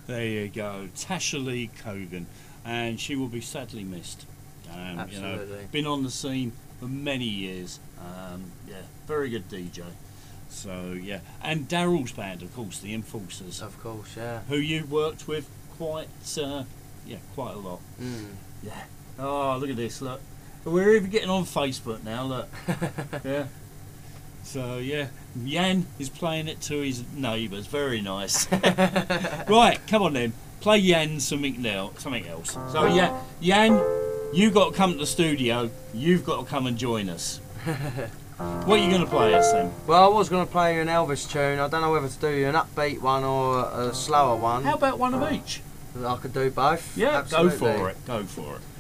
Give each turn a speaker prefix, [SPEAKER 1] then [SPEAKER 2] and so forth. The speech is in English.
[SPEAKER 1] There you go, Tasha Lee Cogan, and she will be sadly missed.
[SPEAKER 2] Absolutely.
[SPEAKER 1] You know, been on the scene for many years. Yeah, very good DJ. So yeah, and Daryl's band, of course, the Enforcers,
[SPEAKER 2] Of course, yeah.
[SPEAKER 1] who you worked with quite a lot. Yeah. Oh, look at this! Look, we're even getting on Facebook now. Look. Yeah. So yeah, Jan is playing it to his neighbours. Very nice. Right, come on then. Play Jan something else. So yeah, Jan, you got to come to the studio. You've got to come and join us. What are you going to play us then?
[SPEAKER 2] Well, I was going to play you an Elvis tune. I don't know whether to do you an upbeat one or a slower one.
[SPEAKER 1] How about one of each?
[SPEAKER 2] I could do both.
[SPEAKER 1] Yeah,
[SPEAKER 2] absolutely.
[SPEAKER 1] go for it. Go for it.